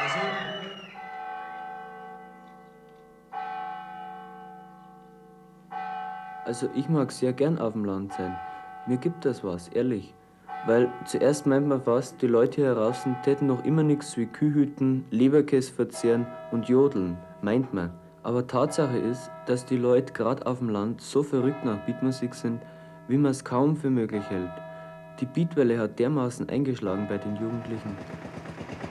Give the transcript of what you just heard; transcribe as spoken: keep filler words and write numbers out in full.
Also ich mag sehr gern auf dem Land sein. Mir gibt das was, ehrlich. Weil zuerst meint man fast, die Leute hier draußen täten noch immer nichts wie Kühhüten, Leberkäse verzehren und jodeln, meint man. Aber Tatsache ist, dass die Leute gerade auf dem Land so verrückt nach Beatmusik sind, wie man es kaum für möglich hält. Die Beatwelle hat dermaßen eingeschlagen bei den Jugendlichen.